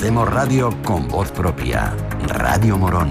Hacemos radio con voz propia. Radio Morón.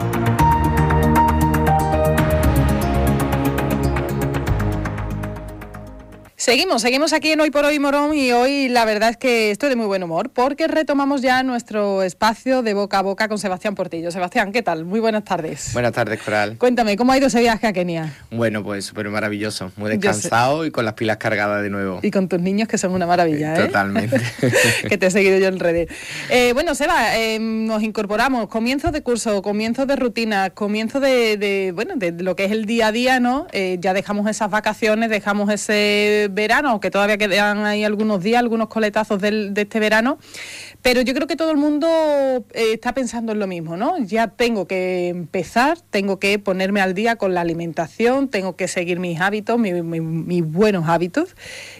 Seguimos aquí en Hoy por Hoy Morón, y hoy la verdad es que estoy de muy buen humor porque retomamos ya nuestro espacio de boca a boca con Sebastián Portillo. Sebastián, ¿qué tal? Muy buenas tardes. Buenas tardes, Coral. Cuéntame, ¿cómo ha ido ese viaje a Kenia? Bueno, pues súper maravilloso, muy descansado y con las pilas cargadas de nuevo. Y con tus niños, que son una maravilla, ¿eh? Totalmente. Que te he seguido yo en redes. Bueno, Seba, nos incorporamos, comienzos de curso, comienzos de rutina, comienzos de lo que es el día a día, ¿no? Ya dejamos esas vacaciones, dejamos ese verano, aunque todavía quedan ahí algunos días, algunos coletazos de este verano, pero yo creo que todo el mundo está pensando en lo mismo, ¿no? Ya tengo que empezar, tengo que ponerme al día con la alimentación, tengo que seguir mis hábitos, mis buenos hábitos,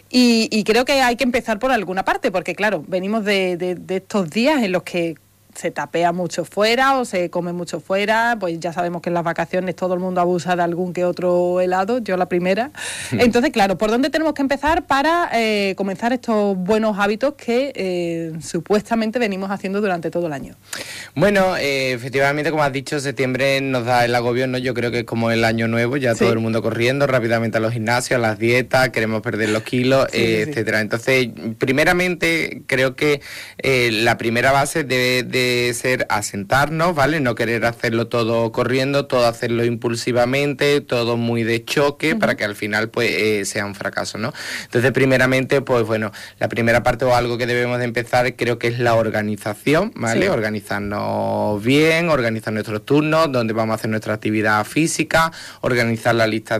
y creo que hay que empezar por alguna parte, porque claro, venimos de estos días en los que se tapea mucho fuera o se come mucho fuera, pues ya sabemos que en las vacaciones todo el mundo abusa de algún que otro helado, yo la primera. Entonces, claro, ¿por dónde tenemos que empezar para comenzar estos buenos hábitos que supuestamente venimos haciendo durante todo el año? Bueno, efectivamente, como has dicho, septiembre nos da el agobio, ¿no? Yo creo que es como el año nuevo, ya sí. Todo el mundo corriendo rápidamente a los gimnasios, a las dietas, queremos perder los kilos, etcétera. Sí. Entonces, primeramente, creo que la primera base debe de ser asentarnos, ¿vale? No querer hacerlo todo corriendo, todo hacerlo impulsivamente, todo muy de choque, para que al final pues sea un fracaso, ¿no? Entonces, primeramente, pues bueno, la primera parte o algo que debemos de empezar creo que es la organización, ¿vale? Sí. Organizarnos bien, organizar nuestros turnos, donde vamos a hacer nuestra actividad física, organizar la lista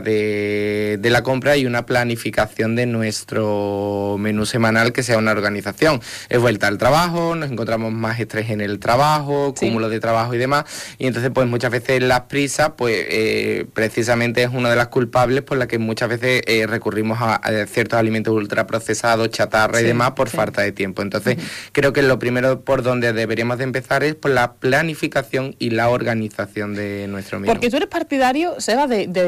de la compra y una planificación de nuestro menú semanal que sea una organización. Es vuelta al trabajo, nos encontramos más estrés en el trabajo, cúmulo de trabajo y demás, y entonces pues muchas veces las prisas pues precisamente es una de las culpables por la que muchas veces recurrimos a ciertos alimentos ultraprocesados, chatarra y demás por falta de tiempo. Entonces creo que lo primero por donde deberíamos de empezar es por la planificación y la organización de nuestro menú. Porque tú eres partidario, Seba,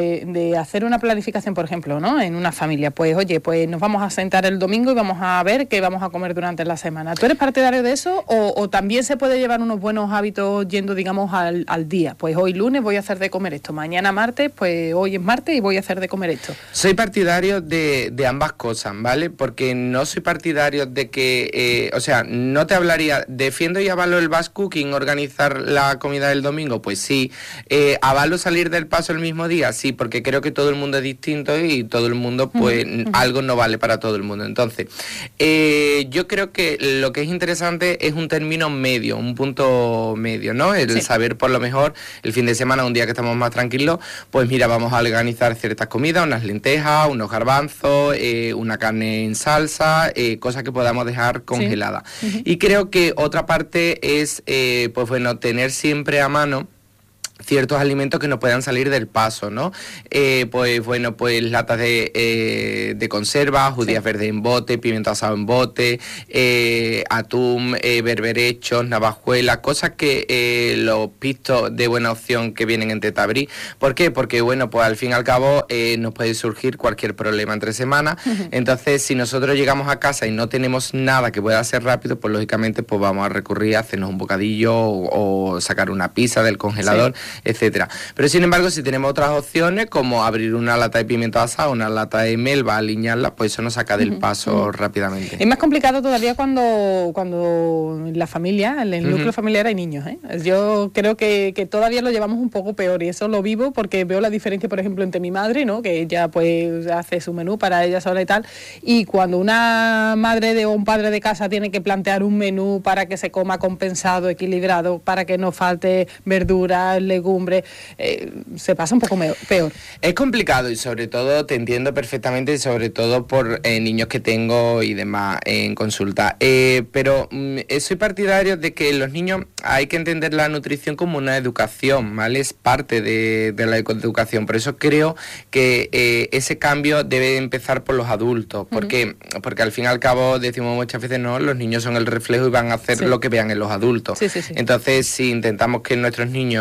de hacer una planificación, por ejemplo, ¿no? En una familia, pues oye, pues nos vamos a sentar el domingo y vamos a ver qué vamos a comer durante la semana. ¿Tú eres partidario de eso o también se puede llevar unos buenos hábitos yendo, digamos, al día? Pues hoy lunes voy a hacer de comer esto, mañana martes, pues hoy es martes y voy a hacer de comer esto. Soy partidario de ambas cosas, ¿vale? Porque no soy partidario de que, no te hablaría, defiendo y avalo el batch cooking, organizar la comida del domingo, pues sí. Avalo salir del paso el mismo día, sí, porque creo que todo el mundo es distinto y todo el mundo, pues, algo no vale para todo el mundo. Entonces, yo creo que lo que es interesante es un término medio, un punto medio, ¿no? El saber, por lo mejor, el fin de semana, un día que estamos más tranquilos, pues mira, vamos a organizar ciertas comidas, unas lentejas, unos garbanzos, una carne en salsa, cosas que podamos dejar congeladas. Y creo que otra parte es, pues bueno, tener siempre a mano ciertos alimentos que no puedan salir del paso, ¿no? Pues bueno, pues latas de conserva, judías verdes en bote, pimiento asado en bote, atún, berberechos, navajuelas, cosas que los pistos de buena opción que vienen en Tetabrí. ¿Por qué? Porque bueno, pues al fin y al cabo nos puede surgir cualquier problema entre semanas. Entonces, si nosotros llegamos a casa y no tenemos nada que pueda ser rápido, pues lógicamente pues vamos a recurrir a hacernos un bocadillo o sacar una pizza del congelador, etcétera. Pero sin embargo, si tenemos otras opciones como abrir una lata de pimiento asado, una lata de melva, aliñarla, pues eso nos saca del paso rápidamente. Es más complicado todavía cuando la familia, en el núcleo familiar hay niños, ¿eh? Yo creo que todavía lo llevamos un poco peor, y eso lo vivo porque veo la diferencia, por ejemplo, entre mi madre, ¿no? Que ella pues hace su menú para ella sola y tal, y cuando una madre o un padre de casa tiene que plantear un menú para que se coma compensado, equilibrado, para que no falte verduras, legumbres, se pasa un poco peor. Es complicado y sobre todo te entiendo perfectamente, sobre todo por niños que tengo y demás en consulta, pero soy partidario de que los niños hay que entender la nutrición como una educación, ¿vale? Es parte de la educación, por eso creo que ese cambio debe empezar por los adultos, porque al fin y al cabo decimos muchas veces, no, los niños son el reflejo y van a hacer lo que vean en los adultos. Entonces, si intentamos que nuestros niños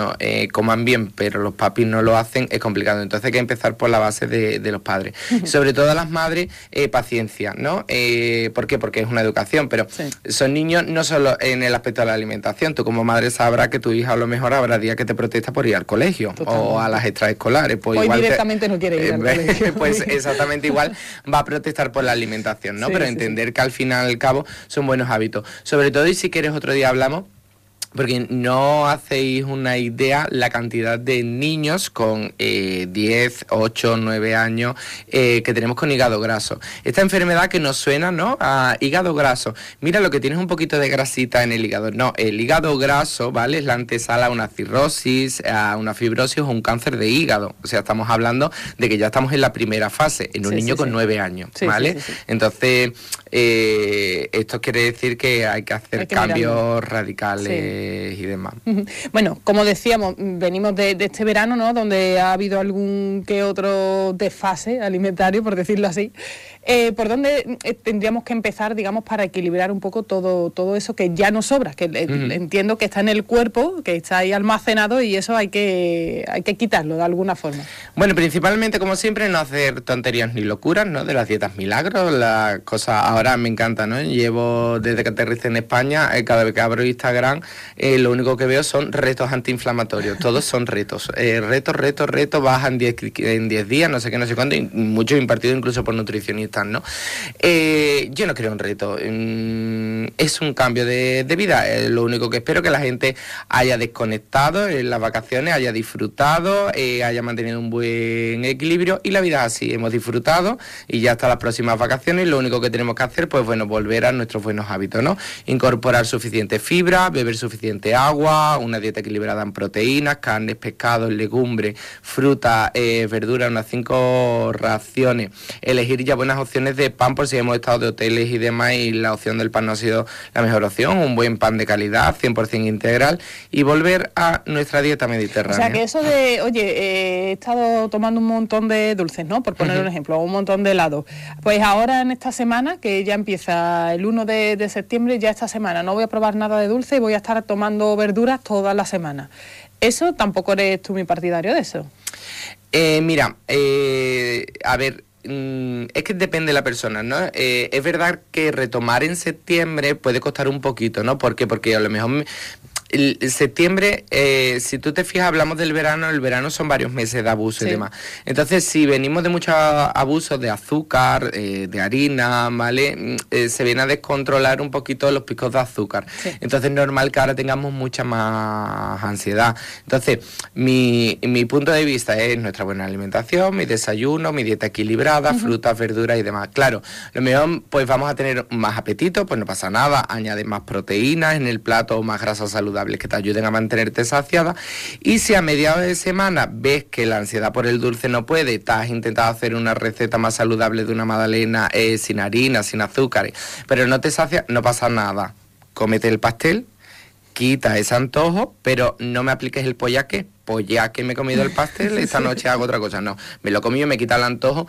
coman bien, pero los papis no lo hacen, es complicado. Entonces hay que empezar por la base de los padres. Sobre todo las madres, paciencia, ¿no? ¿Por qué? Porque es una educación, pero son niños no solo en el aspecto de la alimentación. Tú como madre sabrás que tu hija a lo mejor habrá días que te protesta por ir al colegio. Totalmente. O a las extraescolares. Pues hoy igual directamente no quiere ir al colegio. Pues exactamente igual va a protestar por la alimentación, ¿no? Pero entender que al fin y al cabo son buenos hábitos. Sobre todo, y si quieres otro día hablamos, porque no hacéis una idea la cantidad de niños con 10, 8, 9 años que tenemos con hígado graso. Esta enfermedad que nos suena, ¿no?, a hígado graso. Mira, lo que tienes un poquito de grasita en el hígado. No, el hígado graso, ¿vale?, es la antesala a una cirrosis, a una fibrosis o un cáncer de hígado. O sea, estamos hablando de que ya estamos en la primera fase, en un niño con 9 años, ¿vale? Entonces, esto quiere decir que hay que hacer cambios radicales. Y demás. Bueno, como decíamos, venimos de este verano, ¿no?, donde ha habido algún que otro desfase alimentario, por decirlo así. ¿Por dónde tendríamos que empezar, digamos, para equilibrar un poco todo eso que ya nos sobra? Que entiendo que está en el cuerpo, que está ahí almacenado, y eso hay que quitarlo de alguna forma. Bueno, principalmente, como siempre, no hacer tonterías ni locuras, ¿no?, de las dietas milagros, las cosas. Ahora me encanta, ¿no? Llevo desde que aterricé en España, cada vez que abro Instagram, lo único que veo son retos antiinflamatorios. Todos son retos. Retos, bajan en 10 días, no sé qué, no sé cuánto, y muchos impartidos incluso por nutricionistas, ¿no? Yo no creo en reto. Es un cambio de vida. Lo único que espero que la gente haya desconectado en las vacaciones, haya disfrutado, haya mantenido un buen equilibrio, y la vida es así. Hemos disfrutado y ya hasta las próximas vacaciones. Lo único que tenemos que hacer, pues bueno, volver a nuestros buenos hábitos, ¿no? Incorporar suficiente fibra, beber suficiente agua, una dieta equilibrada en proteínas, carnes, pescados, legumbres, frutas, verduras, unas 5 raciones. Elegir ya buenas opciones de pan, por si hemos estado de hoteles y demás y la opción del pan no ha sido la mejor opción. Un buen pan de calidad, 100% integral, y volver a nuestra dieta mediterránea. O sea, que eso de, oye, he estado tomando un montón de dulces, ¿no?, por poner un ejemplo, un montón de helados. Pues ahora en esta semana, que ya empieza el 1 de septiembre, ya esta semana no voy a probar nada de dulce y voy a estar tomando verduras toda la semana. Eso tampoco eres tú muy partidario de eso. Mira, a ver, es que depende de la persona, ¿no? Es verdad que retomar en septiembre puede costar un poquito, ¿no? ¿Por qué? Porque a lo mejor septiembre, si tú te fijas, hablamos del verano, el verano son varios meses de abuso y demás. Entonces, si venimos de muchos abusos de azúcar, de harina, ¿vale? Se viene a descontrolar un poquito los picos de azúcar. Entonces, es normal que ahora tengamos mucha más ansiedad. Entonces, mi punto de vista es nuestra buena alimentación, mi desayuno, mi dieta equilibrada, frutas, verduras y demás. Claro, lo mejor, pues vamos a tener más apetito, pues no pasa nada, añade más proteínas en el plato o más grasa saludable que te ayuden a mantenerte saciada. Y si a mediados de semana ves que la ansiedad por el dulce no puede, te has intentado hacer una receta más saludable de una magdalena sin harina, sin azúcares, pero no te sacia, no pasa nada. Cómete el pastel, quita ese antojo, pero no me apliques el pollaque. Pues ya que me he comido el pastel, esta noche hago otra cosa. No, me lo he comido, me quita el antojo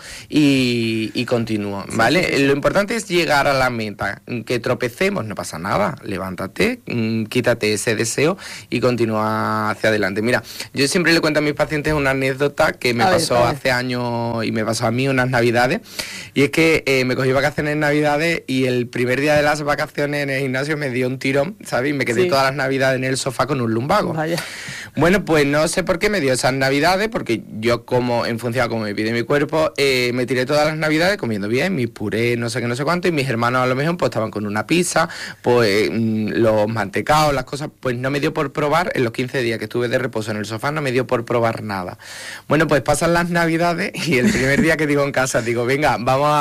y continúo, ¿vale? Lo importante es llegar a la meta. Que tropecemos, no pasa nada. Levántate, quítate ese deseo y continúa hacia adelante. Mira, yo siempre le cuento a mis pacientes una anécdota que me pasó hace años y me pasó a mí unas navidades. Y es que me cogí vacaciones en navidades y el primer día de las vacaciones en el gimnasio me dio un tirón, ¿sabes? Y me quedé todas las navidades en el sofá con un lumbago. Vaya. Bueno, pues no sé por qué me dio esas navidades, porque yo como en función a cómo me pide mi cuerpo, me tiré todas las navidades comiendo bien, mis purés, no sé qué, no sé cuánto, y mis hermanos a lo mejor pues estaban con una pizza, pues los mantecados, las cosas, pues no me dio por probar, en los 15 días que estuve de reposo en el sofá, no me dio por probar nada. Bueno, pues pasan las navidades y el primer día que digo en casa, digo, venga,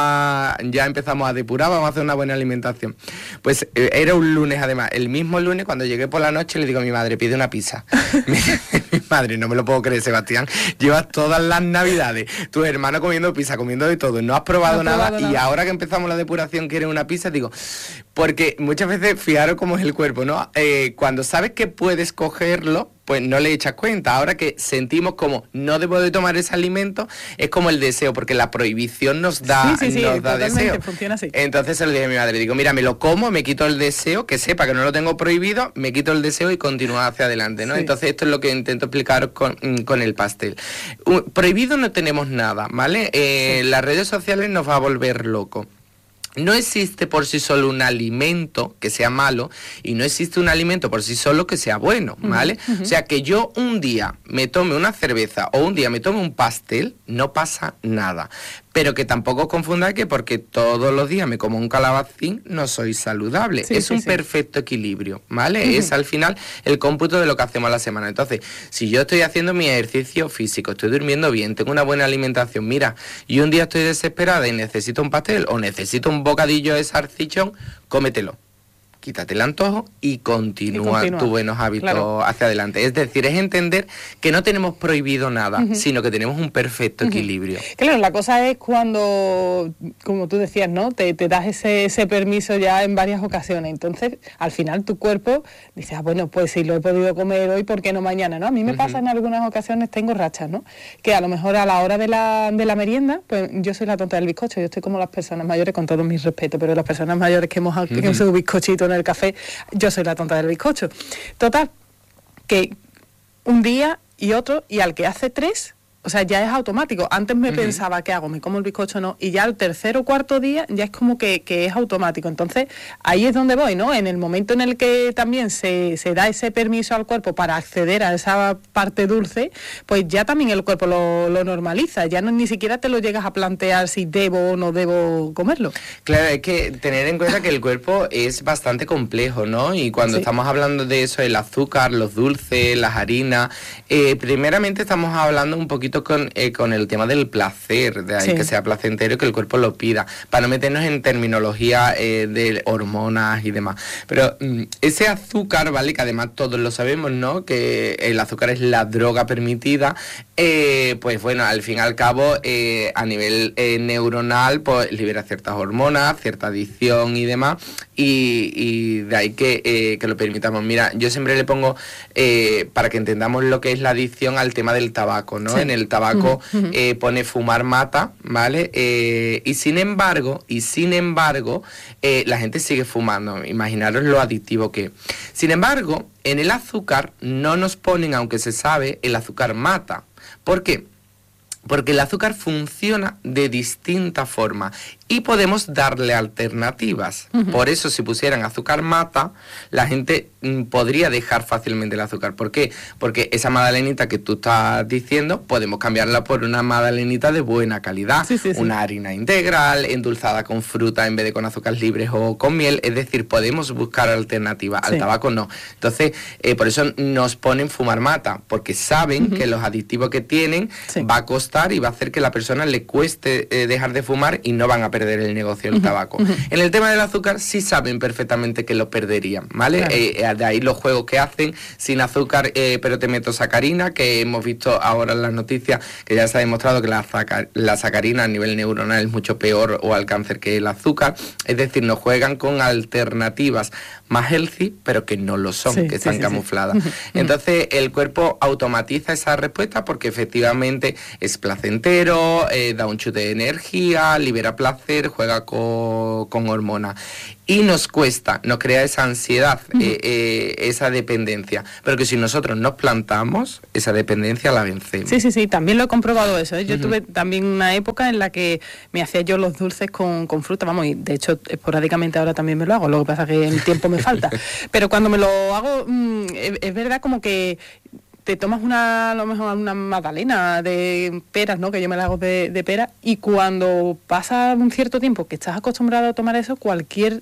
ya empezamos a depurar, vamos a hacer una buena alimentación. Pues era un lunes además, el mismo lunes cuando llegué por la noche le digo a mi madre, pide una pizza. Mi madre, no me lo puedo creer, Sebastián, llevas todas las navidades, tus hermanos comiendo pizza, comiendo de todo, no has probado nada, y ahora que empezamos la depuración quieres una pizza. Digo, porque muchas veces, fijaros cómo es el cuerpo, ¿no? Cuando sabes que puedes cogerlo, pues no le echas cuenta. Ahora que sentimos como no debo de tomar ese alimento, es como el deseo, porque la prohibición nos da, nos da deseo. Funciona así. Entonces se lo dije a mi madre, digo, mira, me lo como, me quito el deseo, que sepa que no lo tengo prohibido, me quito el deseo y continúo hacia adelante, ¿no? Sí. Entonces esto es lo que intento explicaros con el pastel. Prohibido no tenemos nada, ¿vale? Sí. Las redes sociales nos va a volver loco. No existe por sí solo un alimento que sea malo y no existe un alimento por sí solo que sea bueno, ¿vale? O sea, que yo un día me tome una cerveza o un día me tome un pastel, no pasa nada. Pero que tampoco confunda que porque todos los días me como un calabacín no soy saludable. Sí, es un perfecto equilibrio, ¿vale? Es al final el cómputo de lo que hacemos a la semana. Entonces, si yo estoy haciendo mi ejercicio físico, estoy durmiendo bien, tengo una buena alimentación, mira, y un día estoy desesperada y necesito un pastel o necesito un bocadillo de salchichón, cómetelo. Quítate el antojo y continúa tus buenos hábitos hacia adelante. Es decir, es entender que no tenemos prohibido nada, sino que tenemos un perfecto equilibrio. Claro, la cosa es cuando, como tú decías, ¿no? Te das ese permiso ya en varias ocasiones. Entonces, al final tu cuerpo dice, bueno, pues si lo he podido comer hoy, ¿por qué no mañana? ¿No? A mí me pasa en algunas ocasiones, tengo rachas, ¿no? Que a lo mejor a la hora de la merienda, pues yo soy la tonta del bizcocho. Yo estoy como las personas mayores, con todo mi respeto, pero las personas mayores que hemos hecho bizcochito en el café, yo soy la tonta del bizcocho. Total, que un día y otro, y al que hace 3, o sea, ya es automático. Antes me pensaba, ¿qué hago? ¿Me como el bizcocho o no? Y ya al tercer o cuarto día ya es como que es automático. Entonces, ahí es donde voy, ¿no? En el momento en el que también se da ese permiso al cuerpo para acceder a esa parte dulce, pues ya también el cuerpo lo normaliza. Ya no, ni siquiera te lo llegas a plantear si debo o no debo comerlo. Claro, hay que tener en cuenta que el cuerpo es bastante complejo, ¿no? Y cuando estamos hablando de eso, el azúcar, los dulces, las harinas, primeramente estamos hablando un poquito con el tema del placer, de ahí que sea placentero y que el cuerpo lo pida, para no meternos en terminología de hormonas y demás. Pero ese azúcar, ¿vale? Que además todos lo sabemos, ¿no? Que el azúcar es la droga permitida, pues bueno, al fin y al cabo, a nivel neuronal, pues libera ciertas hormonas, cierta adicción y demás, y de ahí que lo permitamos. Mira, yo siempre le pongo, para que entendamos lo que es la adicción al tema del tabaco, ¿no? En el tabaco pone fumar mata, ¿vale? Y sin embargo, la gente sigue fumando. Imaginaros lo adictivo que es. Sin embargo, en el azúcar no nos ponen, aunque se sabe, el azúcar mata. ¿Por qué? Porque el azúcar funciona de distinta forma y podemos darle alternativas. Por eso, si pusieran azúcar mata, la gente podría dejar fácilmente el azúcar. ¿Por qué? Porque esa magdalenita que tú estás diciendo, podemos cambiarla por una magdalenita de buena calidad. Una harina integral, endulzada con fruta en vez de con azúcares libres o con miel. Es decir, podemos buscar alternativas. Al tabaco no. Entonces, por eso nos ponen fumar mata, porque saben que los adictivos que tienen va a costar y va a hacer que la persona le cueste dejar de fumar y no van a perder el negocio del tabaco. En el tema del azúcar sí saben perfectamente que lo perderían, ¿vale? De ahí los juegos que hacen sin azúcar, pero te meto sacarina, que hemos visto ahora en las noticias que ya se ha demostrado que la sacarina a nivel neuronal es mucho peor o al cáncer que el azúcar. Es decir, nos juegan con alternativas más healthy, pero que no lo son, que están camufladas. Entonces el cuerpo automatiza esa respuesta porque efectivamente es placentero, da un chute de energía, libera placer, juega con hormonas. Y nos cuesta, nos crea esa ansiedad, esa dependencia. Pero que si nosotros nos plantamos, esa dependencia la vencemos. Sí, también lo he comprobado eso, ¿eh? Yo tuve también una época en la que me hacía yo los dulces con fruta, vamos, y de hecho esporádicamente ahora también me lo hago, lo que pasa es que el tiempo me falta. Pero cuando me lo hago, es verdad como que te tomas a lo mejor una magdalena de peras, ¿no? Que yo me la hago de pera, y cuando pasa un cierto tiempo que estás acostumbrado a tomar eso, cualquier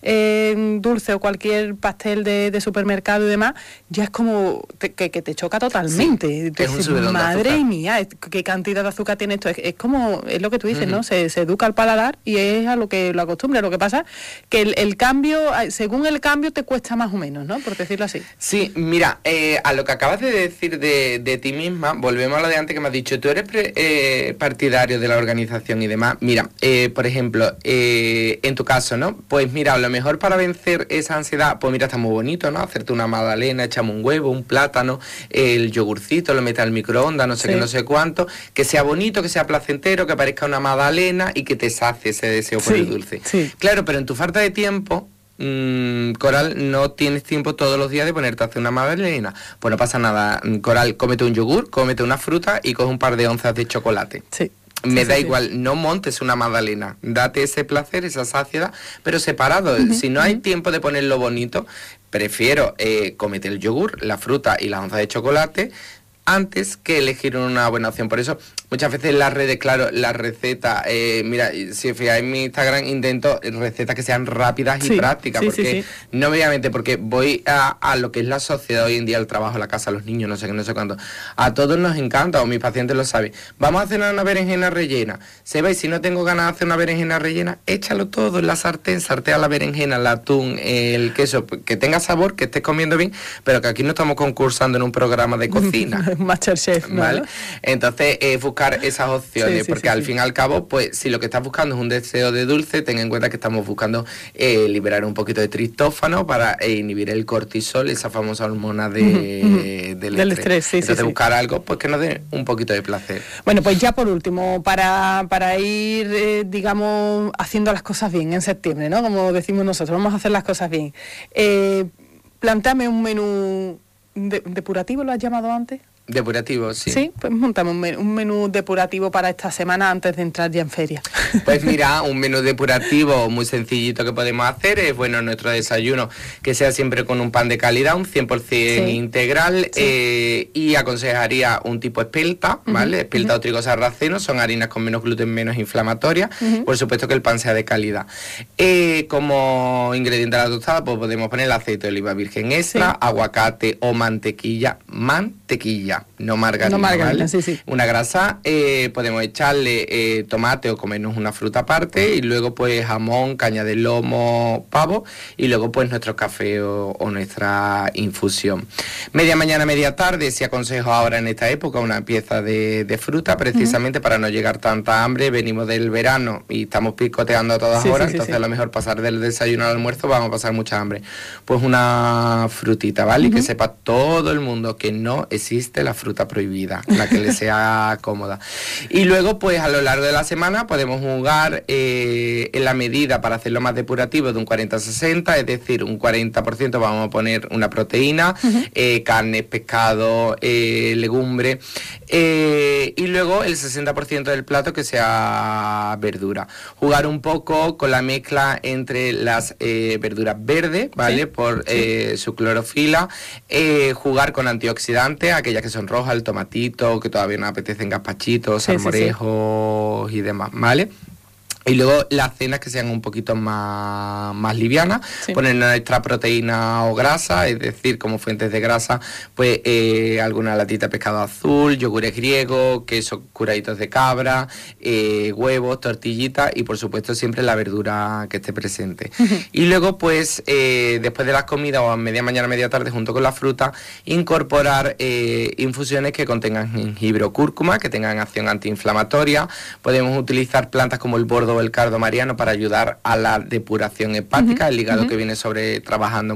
dulce o cualquier pastel de supermercado y demás, ya es como que te choca totalmente. Es un subidón de madre azúcar. Mía, qué cantidad de azúcar tiene esto. Es como, es lo que tú dices, ¿no? Se educa al paladar y es a lo que lo acostumbra. Lo que pasa que el cambio, según el cambio, te cuesta más o menos, ¿no? Por decirlo así. Sí, mira, a lo que acabas de decir de ti misma, volvemos a lo de antes que me has dicho, tú eres partidario de la organización y demás. Mira, por ejemplo, en tu caso, ¿no? Pues mira, a lo mejor para vencer esa ansiedad, pues mira, está muy bonito, ¿no? Hacerte una magdalena, echamos un huevo, un plátano, el yogurcito, lo metes al microondas, no sé qué, no sé cuánto, que sea bonito, que sea placentero, que parezca una magdalena y que te sacie ese deseo por el dulce. Sí. Claro, pero en tu falta de tiempo, Coral, no tienes tiempo todos los días de ponerte a hacer una magdalena. Pues no pasa nada, Coral, cómete un yogur, cómete una fruta y coge un par de onzas de chocolate. Sí. Me da igual, no montes una magdalena, date ese placer, esa saciedad, pero separado. Si no hay tiempo de ponerlo bonito, prefiero cómete el yogur, la fruta y la onza de chocolate antes que elegir una buena opción. Por eso muchas veces en las redes, claro, las recetas, mira, si os fijáis en mi Instagram, intento recetas que sean rápidas y prácticas, porque no obviamente, porque voy a lo que es la sociedad hoy en día, el trabajo, la casa, los niños, no sé qué, no sé cuánto. A todos nos encanta, o mis pacientes lo saben. Vamos a hacer una berenjena rellena. Se ve, si no tengo ganas de hacer una berenjena rellena, échalo todo en la sartén, sartea la berenjena, el atún, el queso, que tenga sabor, que estés comiendo bien, pero que aquí no estamos concursando en un programa de cocina. MasterChef, ¿no? ¿Vale? Entonces, buscar esas opciones, porque al fin y al cabo, pues si lo que estás buscando es un deseo de dulce, ten en cuenta que estamos buscando liberar un poquito de triptófano para inhibir el cortisol, esa famosa hormona del estrés. Entonces, buscar algo pues que nos dé un poquito de placer. Bueno, pues ya por último, para ir, digamos, haciendo las cosas bien en septiembre, ¿no? Como decimos nosotros, vamos a hacer las cosas bien. Plantéame un menú depurativo, ¿lo has llamado antes? Depurativo, sí. Sí, pues montamos un menú depurativo para esta semana antes de entrar ya en feria. Pues mira, un menú depurativo muy sencillito que podemos hacer es, bueno, nuestro desayuno, que sea siempre con un pan de calidad, un 100% integral, y aconsejaría un tipo espelta, ¿vale? Espelta o trigo sarraceno, son harinas con menos gluten, menos inflamatorias, por supuesto que el pan sea de calidad. Como ingrediente de la tostada, pues podemos poner el aceite de oliva virgen extra, aguacate o mantequilla, no margarina, ¿vale? Una grasa, podemos echarle tomate o comernos una fruta aparte y luego pues jamón, caña de lomo, pavo y luego pues nuestro café o nuestra infusión. Media mañana, media tarde, si aconsejo ahora en esta época una pieza de fruta, precisamente para no llegar tanta hambre. Venimos del verano y estamos picoteando a todas horas, entonces a lo mejor pasar del desayuno al almuerzo vamos a pasar mucha hambre. Pues una frutita, ¿vale? Y que sepa todo el mundo que no existe la fruta prohibida, la que le sea cómoda. Y luego pues a lo largo de la semana podemos jugar en la medida para hacerlo más depurativo de un 40-60, es decir, un 40% vamos a poner una proteína, carne, pescado, legumbre, y luego el 60% del plato que sea verdura. Jugar un poco con la mezcla entre las verduras verdes, ¿vale? Por su clorofila, jugar con antioxidantes, aquellas que son rojas, el tomatito, que todavía nos apetecen gazpachitos, salmorejos y demás, ¿vale? Y luego las cenas que sean un poquito más livianas, poner nuestra proteína o grasa, es decir, como fuentes de grasa, pues alguna latita de pescado azul, yogures griegos, queso curaditos de cabra, huevos, tortillitas y por supuesto siempre la verdura que esté presente. Y luego pues después de las comidas o a media mañana, media tarde, junto con la fruta, incorporar infusiones que contengan jengibre o cúrcuma, que tengan acción antiinflamatoria. Podemos utilizar plantas como el bordo o el cardo mariano para ayudar a la depuración hepática, el hígado que viene trabajando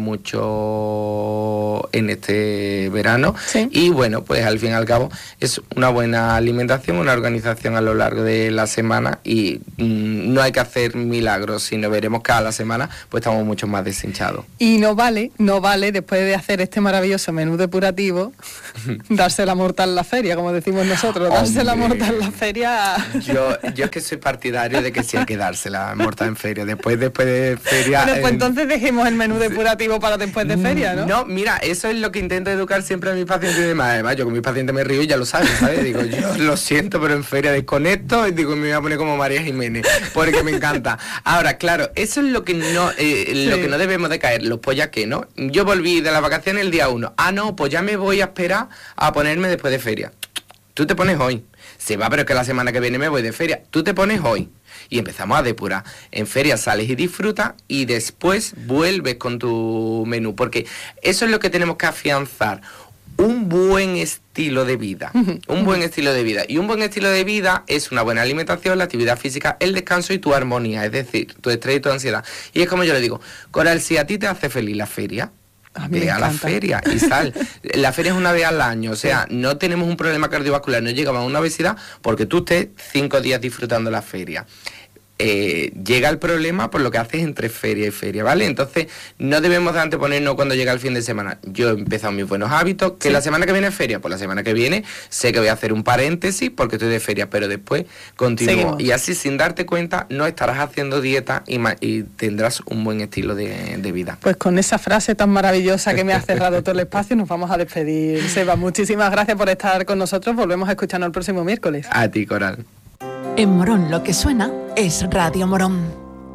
mucho en este verano. Y bueno, pues al fin y al cabo es una buena alimentación, una organización a lo largo de la semana y no hay que hacer milagros, sino veremos que a la semana pues estamos mucho más deshinchados. Y no vale después de hacer este maravilloso menú depurativo darse la mortal en la feria, como decimos nosotros. Darse la mortal en la feria. Yo es que soy partidario de que sí hay que darse la mortal en feria. Después de feria. Bueno, pues entonces dejemos el menú depurativo para después de feria, ¿no? No, mira, eso es lo que intento educar siempre a mis pacientes y demás. Además, yo con mis pacientes me río y ya lo saben, ¿sabes? Digo, yo lo siento, pero en feria desconecto y digo, me voy a poner como María Jiménez, porque me encanta. Ahora, claro, eso es lo que no lo que no debemos de caer, los pollas que, ¿no? Yo volví de las vacaciones el día 1. Ah, no, pues ya me voy a esperar a ponerme después de feria. Tú te pones hoy. Se va, pero es que la semana que viene me voy de feria. Tú te pones hoy. Y empezamos a depurar. En feria sales y disfrutas y después vuelves con tu menú, porque eso es lo que tenemos que afianzar. un buen estilo de vida. Un buen estilo de vida. Y un buen estilo de vida es una buena alimentación, la actividad física, el descanso y tu armonía, es decir, tu estrés y tu ansiedad. Y es como yo le digo, Coral, si a ti te hace feliz la feria, ve a la feria y sal. La feria es una vez al año, o sea, no tenemos un problema cardiovascular, no llegamos a una obesidad porque tú estés 5 días disfrutando la feria. Llega el problema por lo que haces entre feria y feria, ¿vale? Entonces no debemos de anteponernos cuando llega el fin de semana. Yo he empezado mis buenos hábitos, que la semana que viene es feria, pues la semana que viene sé que voy a hacer un paréntesis porque estoy de feria, pero después continúo. Seguimos. Y así sin darte cuenta no estarás haciendo dieta y tendrás un buen estilo de vida. Pues con esa frase tan maravillosa que me ha cerrado todo el espacio nos vamos a despedir. Seba, muchísimas gracias por estar con nosotros, volvemos a escucharnos el próximo miércoles. A ti, Coral. En Morón lo que suena es Radio Morón.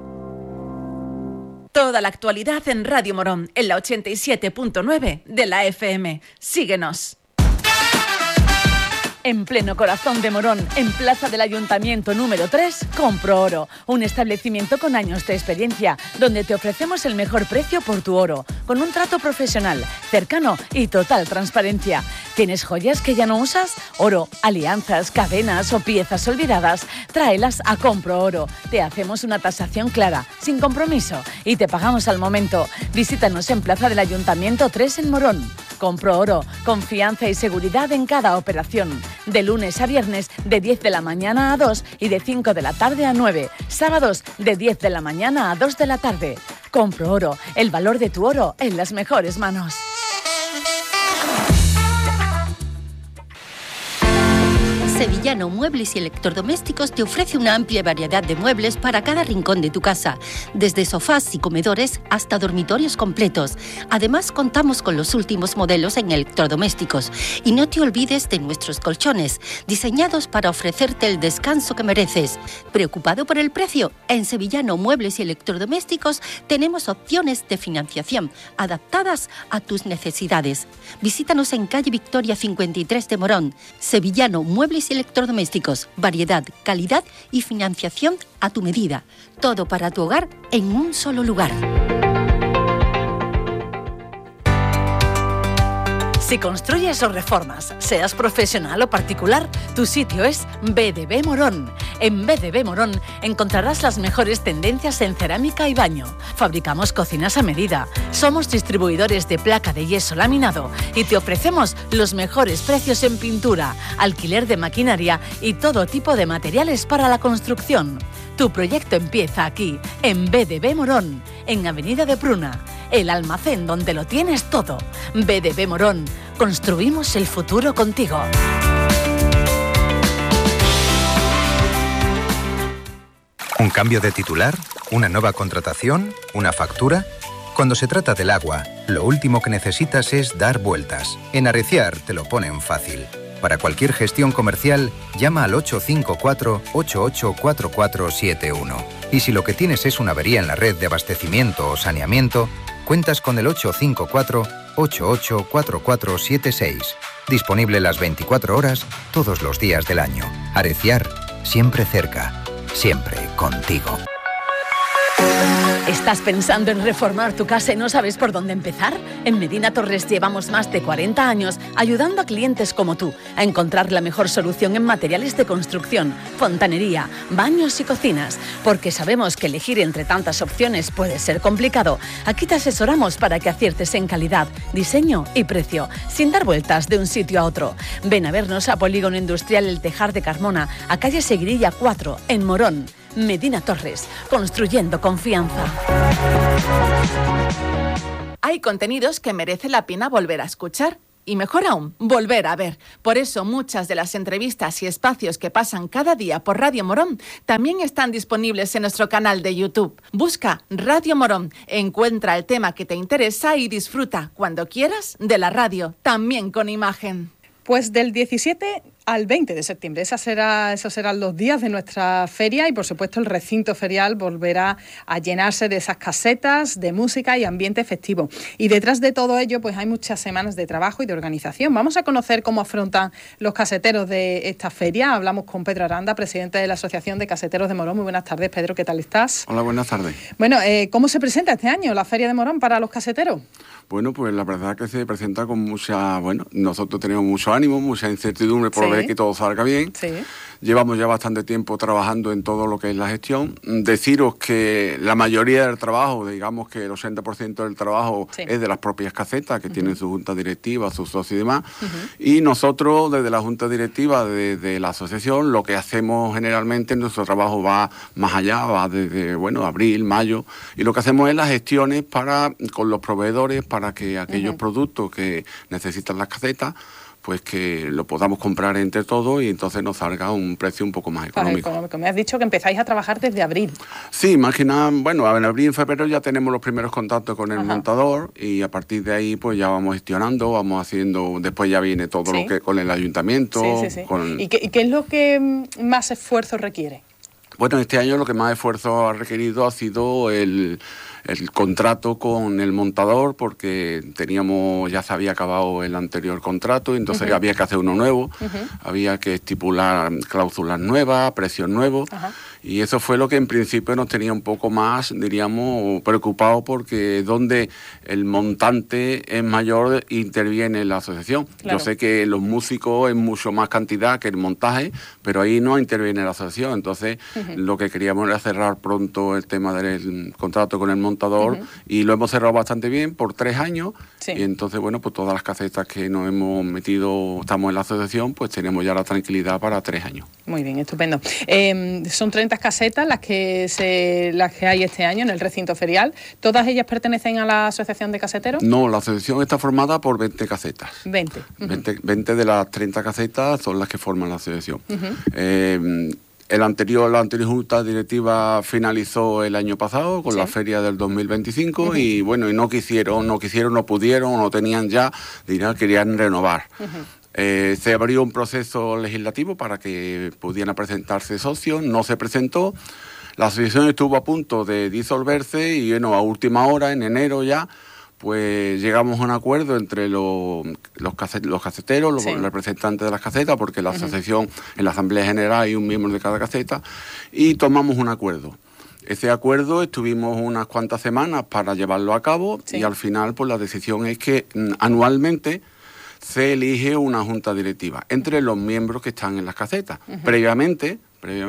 Toda la actualidad en Radio Morón, en la 87.9 de la FM. Síguenos. En pleno corazón de Morón, en Plaza del Ayuntamiento número 3, Compro Oro, un establecimiento con años de experiencia, donde te ofrecemos el mejor precio por tu oro, con un trato profesional, cercano y total transparencia. ¿Tienes joyas que ya no usas? Oro, alianzas, cadenas o piezas olvidadas, tráelas a Compro Oro. Te hacemos una tasación clara, sin compromiso, y te pagamos al momento. Visítanos en Plaza del Ayuntamiento 3 en Morón. Compro Oro, confianza y seguridad en cada operación. De lunes a viernes, de 10 de la mañana a 2 y de 5 de la tarde a 9. Sábados, de 10 de la mañana a 2 de la tarde. Compro Oro, el valor de tu oro en las mejores manos. Sevillano Muebles y Electrodomésticos te ofrece una amplia variedad de muebles para cada rincón de tu casa, desde sofás y comedores hasta dormitorios completos. Además, contamos con los últimos modelos en electrodomésticos. Y no te olvides de nuestros colchones, diseñados para ofrecerte el descanso que mereces. ¿Preocupado por el precio? En Sevillano Muebles y Electrodomésticos tenemos opciones de financiación adaptadas a tus necesidades. Visítanos en calle Victoria 53 de Morón. Sevillano Muebles y Electrodomésticos, variedad, calidad y financiación a tu medida. Todo para tu hogar en un solo lugar. Si construyes o reformas, seas profesional o particular, tu sitio es BDB Morón. En BDB Morón encontrarás las mejores tendencias en cerámica y baño. Fabricamos cocinas a medida. Somos distribuidores de placa de yeso laminado y te ofrecemos los mejores precios en pintura, alquiler de maquinaria y todo tipo de materiales para la construcción. Tu proyecto empieza aquí, en BDB Morón, en Avenida de Pruna. El almacén donde lo tienes todo. BDB Morón. Construimos el futuro contigo. ¿Un cambio de titular? ¿Una nueva contratación? ¿Una factura? Cuando se trata del agua, lo último que necesitas es dar vueltas. En Arreciar te lo ponen fácil. Para cualquier gestión comercial, llama al 854-884471. Y si lo que tienes es una avería en la red de abastecimiento o saneamiento, cuentas con el 854-884476. Disponible las 24 horas, todos los días del año. Arreciar, siempre cerca, siempre contigo. ¿Estás pensando en reformar tu casa y no sabes por dónde empezar? En Medina Torres llevamos más de 40 años ayudando a clientes como tú a encontrar la mejor solución en materiales de construcción, fontanería, baños y cocinas. Porque sabemos que elegir entre tantas opciones puede ser complicado. Aquí te asesoramos para que aciertes en calidad, diseño y precio, sin dar vueltas de un sitio a otro. Ven a vernos a Polígono Industrial El Tejar de Carmona, a calle Seguirilla 4, en Morón. Medina Torres, construyendo confianza. Hay contenidos que merece la pena volver a escuchar y, mejor aún, volver a ver. Por eso muchas de las entrevistas y espacios que pasan cada día por Radio Morón también están disponibles en nuestro canal de YouTube. Busca Radio Morón, encuentra el tema que te interesa y disfruta cuando quieras de la radio, también con imagen. Pues del 17 al 20 de septiembre. Esos serán los días de nuestra feria y, por supuesto, el recinto ferial volverá a llenarse de esas casetas, de música y ambiente festivo. Y detrás de todo ello, pues hay muchas semanas de trabajo y de organización. Vamos a conocer cómo afrontan los caseteros de esta feria. Hablamos con Pedro Aranda, presidente de la Asociación de Caseteros de Morón. Muy buenas tardes, Pedro, ¿qué tal estás? Hola, buenas tardes. Bueno, ¿cómo se presenta este año la Feria de Morón para los caseteros? Bueno, pues la verdad que se presenta con mucha... Bueno, nosotros tenemos mucho ánimo, mucha incertidumbre por ver que todo salga bien. Sí. Llevamos ya bastante tiempo trabajando en todo lo que es la gestión. Deciros que la mayoría del trabajo, digamos que el 80% del trabajo es de las propias casetas, que tienen su junta directiva, sus socios y demás. Y nosotros, desde la junta directiva de la asociación, lo que hacemos generalmente, nuestro trabajo va más allá, va desde, abril, mayo, y lo que hacemos es las gestiones con los proveedores para que aquellos productos que necesitan las casetas, pues que lo podamos comprar entre todos y entonces nos salga un precio un poco más económico. Me has dicho que empezáis a trabajar desde abril. Sí, más que nada, en abril y en febrero ya tenemos los primeros contactos con el montador y a partir de ahí pues ya vamos gestionando, vamos haciendo, después ya viene todo lo que con el ayuntamiento. Sí. ¿Y qué es lo que más esfuerzo requiere? Bueno, este año lo que más esfuerzo ha requerido ha sido el contrato con el montador, porque ya se había acabado el anterior contrato, y entonces había que hacer uno nuevo, había que estipular cláusulas nuevas, precios nuevos, y eso fue lo que en principio nos tenía un poco más, diríamos, preocupado, porque donde el montante es mayor interviene la asociación. Claro. Yo sé que los músicos es mucho más cantidad que el montaje, pero ahí no interviene la asociación, entonces lo que queríamos era cerrar pronto el tema del contrato con el montador, y lo hemos cerrado bastante bien por 3 años, y entonces, pues todas las casetas que nos hemos metido, estamos en la asociación, pues tenemos ya la tranquilidad para 3 años. Muy bien, estupendo. Son 30 casetas las que hay este año en el recinto ferial. ¿Todas ellas pertenecen a la Asociación de Caseteros? No, la asociación está formada por 20 casetas. 20. 20 de las 30 casetas son las que forman la asociación. La anterior junta directiva finalizó el año pasado con la feria del 2025 y no pudieron, no tenían ya, querían renovar. Se abrió un proceso legislativo para que pudieran presentarse socios, no se presentó. La asociación estuvo a punto de disolverse y a última hora, en enero ya, pues llegamos a un acuerdo entre los caseteros, los representantes de las casetas, porque la asociación, en la Asamblea General hay un miembro de cada caseta, y tomamos un acuerdo. Ese acuerdo estuvimos unas cuantas semanas para llevarlo a cabo y al final pues la decisión es que anualmente se elige una junta directiva entre los miembros que están en las casetas. Previamente,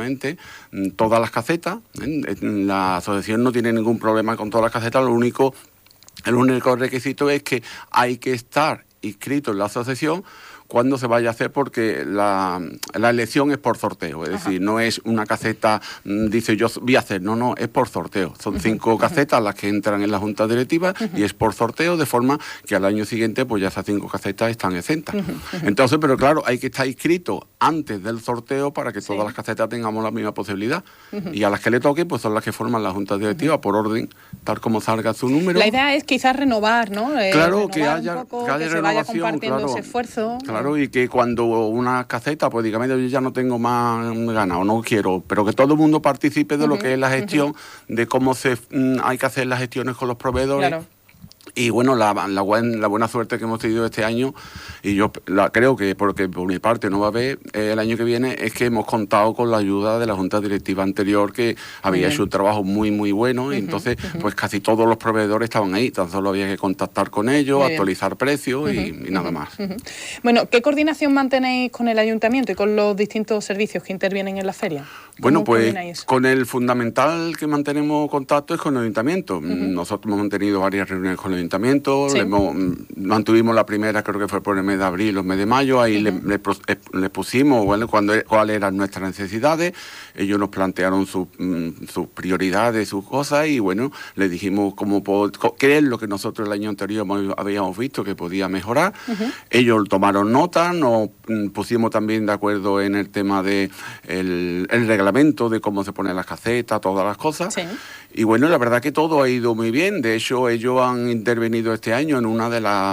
todas las casetas, la asociación no tiene ningún problema con todas las casetas, el único requisito es que hay que estar inscrito en la asociación cuando se vaya a hacer, porque la elección es por sorteo, es decir, no es una caseta, dice yo voy a hacer, no, es por sorteo. Son 5 casetas las que entran en la junta directiva y es por sorteo, de forma que al año siguiente pues ya esas 5 casetas están exentas. Entonces, pero claro, hay que estar inscrito antes del sorteo para que todas las casetas tengamos la misma posibilidad. Y a las que le toque pues son las que forman la junta directiva por orden, tal como salga su número. La idea es quizás renovar, ¿no? Claro, renovar que haya que se vaya compartiendo ese esfuerzo. Claro, y que cuando una caseta, pues dígame, yo ya no tengo más ganas o no quiero, pero que todo el mundo participe de lo que es la gestión, de cómo hay que hacer las gestiones con los proveedores. Claro. Y la buena suerte que hemos tenido este año, y yo creo que, porque por mi parte no va a haber el año que viene, es que hemos contado con la ayuda de la junta directiva anterior, que había hecho un trabajo muy muy bueno, y entonces pues casi todos los proveedores estaban ahí, tan solo había que contactar con ellos, actualizar precios y nada más. Bueno, ¿qué coordinación mantenéis con el ayuntamiento y con los distintos servicios que intervienen en la feria? Bueno, pues con el fundamental que mantenemos contacto es con el ayuntamiento. Nosotros hemos mantenido varias reuniones con el ayuntamiento, mantuvimos la primera, creo que fue por el mes de abril o el mes de mayo, ahí les pusimos cuáles eran nuestras necesidades, ellos nos plantearon sus prioridades, sus cosas, y les dijimos qué es lo que nosotros el año anterior habíamos visto que podía mejorar. Ellos tomaron nota, nos pusimos también de acuerdo en el tema de el reglamento de cómo se ponen las casetas, todas las cosas, Y bueno, la verdad que todo ha ido muy bien. De hecho, ellos han intervenido este año en una de las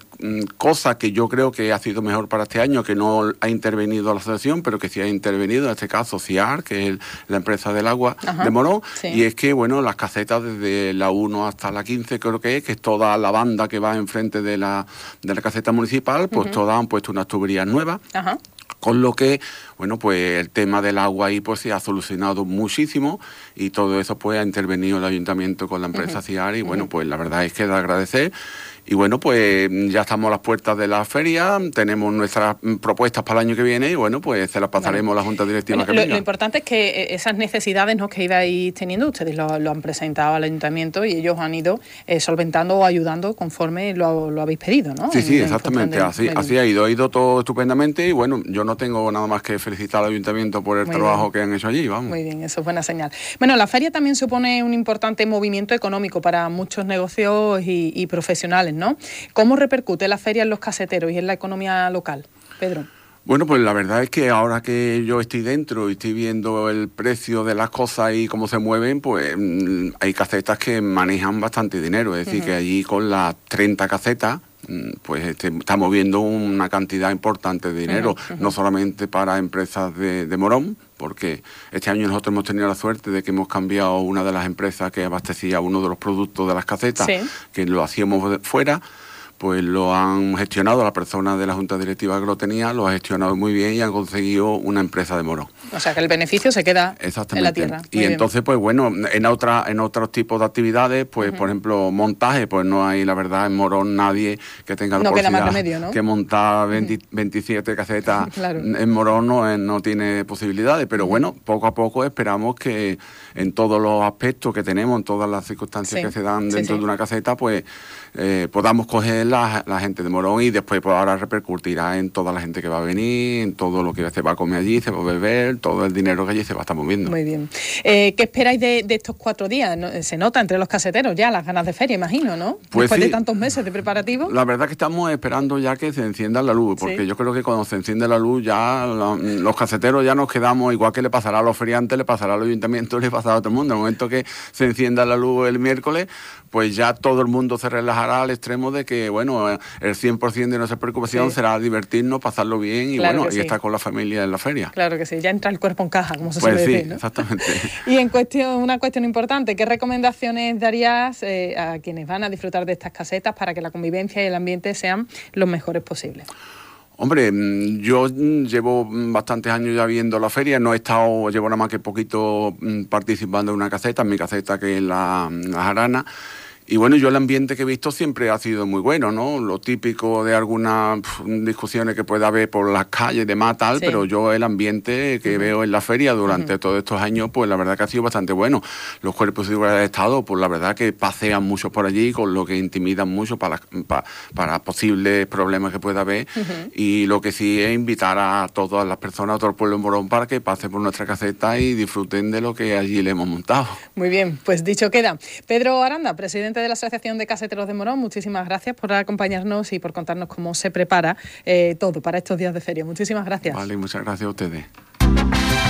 cosas que yo creo que ha sido mejor para este año, que no ha intervenido la asociación, pero que sí ha intervenido, en este caso CIAR, que es la empresa del agua de Morón. Sí. Y es que, bueno, las casetas desde la 1 hasta la 15 creo que es toda la banda que va enfrente de la caseta municipal, pues todas han puesto unas tuberías nuevas. Con lo que, bueno, pues el tema del agua ahí pues se ha solucionado muchísimo y todo eso pues ha intervenido el ayuntamiento con la empresa CIAR y bueno, pues la verdad es que de agradecer. Y bueno, pues ya estamos a las puertas de la feria, tenemos nuestras propuestas para el año que viene y bueno, pues se las pasaremos a la Junta Directiva que venga. Lo importante es que esas necesidades, ¿no?, que ibais teniendo, ustedes lo han presentado al ayuntamiento y ellos han ido solventando o ayudando conforme lo habéis pedido, ¿no? Sí, exactamente, así ha ido todo estupendamente y bueno, yo no tengo nada más que felicitar al ayuntamiento por el trabajo que han hecho allí, vamos. Muy bien, eso es buena señal. Bueno, la feria también supone un importante movimiento económico para muchos negocios y profesionales, ¿no? ¿Cómo repercute la feria en los caseteros y en la economía local, Pedro? Bueno, pues la verdad es que ahora que yo estoy dentro y estoy viendo el precio de las cosas y cómo se mueven, pues hay casetas que manejan bastante dinero. Es decir, que allí con las 30 casetas, pues estamos viendo una cantidad importante de dinero, no solamente para empresas de Morón, porque este año nosotros hemos tenido la suerte de que hemos cambiado una de las empresas que abastecía uno de los productos de las casetas, que lo hacíamos fuera, pues lo han gestionado, la persona de la Junta Directiva que lo tenía, lo ha gestionado muy bien y han conseguido una empresa de Morón. O sea que el beneficio se queda en la tierra. Y entonces, pues bueno, en otros tipos de actividades, pues por ejemplo, montaje, pues no hay, la verdad, en Morón nadie que tenga la posibilidad, ¿no?, que montar 27 casetas en Morón no tiene posibilidades, pero bueno, poco a poco esperamos que en todos los aspectos que tenemos, en todas las circunstancias que se dan dentro de una caseta, pues podamos coger la gente de Morón y después pues ahora repercutirá en toda la gente que va a venir, en todo lo que se va a comer allí, se va a beber, todo el dinero que allí se va a estar moviendo. Muy bien. ¿Qué esperáis de estos 4 días? Se nota entre los caseteros ya las ganas de feria, imagino, ¿no? Pues después de tantos meses de preparativo. La verdad que estamos esperando ya que se encienda la luz, porque yo creo que cuando se enciende la luz ya los caseteros ya nos quedamos, igual que le pasará a los feriantes, le pasará al ayuntamiento, le pasará a todo el mundo. En el momento que se encienda la luz el miércoles, pues ya todo el mundo se relajará al extremo de que, bueno, el 100% de nuestra preocupación será divertirnos, pasarlo bien y y estar con la familia en la feria. Claro que sí, ya entra el cuerpo en caja, como se suele decir, ¿no? Exactamente. Y una cuestión importante, ¿qué recomendaciones darías a quienes van a disfrutar de estas casetas para que la convivencia y el ambiente sean los mejores posibles? Hombre, yo llevo bastantes años ya viendo la feria, llevo nada más que poquito participando en una caseta, en mi caseta que es la Jarana. Y bueno, yo el ambiente que he visto siempre ha sido muy bueno, ¿no? Lo típico de algunas discusiones que pueda haber por las calles, demás, tal, pero yo el ambiente que veo en la feria durante todos estos años, pues la verdad que ha sido bastante bueno. Los cuerpos de seguridad del Estado, pues la verdad que pasean mucho por allí, con lo que intimidan mucho para posibles problemas que pueda haber. Y lo que sí es invitar a todas las personas, a todo el pueblo de Morón, para que pasen por nuestra caseta y disfruten de lo que allí le hemos montado. Muy bien, pues dicho queda. Pedro Aranda, presidente de la Asociación de Caseteros de Morón, muchísimas gracias por acompañarnos y por contarnos cómo se prepara todo para estos días de feria. Muchísimas gracias. Vale, muchas gracias a ustedes.